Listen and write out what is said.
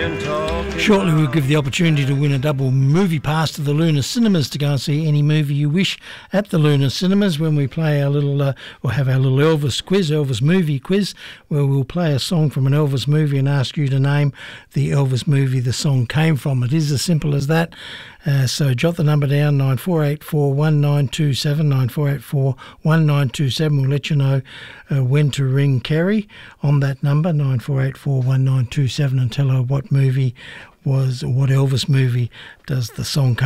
Shortly we'll give the opportunity to win a double movie pass to the Luna Cinemas to go and see any movie you wish at the Luna Cinemas when we play our little, or have our little Elvis quiz, Elvis movie quiz, where we'll play a song from an Elvis movie and ask you to name the Elvis movie the song came from. It is as simple as that. So jot the number down, 9484 1927, 9484 1927. We'll let you know when to ring Kerry on that number, 9484 1927, and tell her what movie was, what Elvis movie does the song come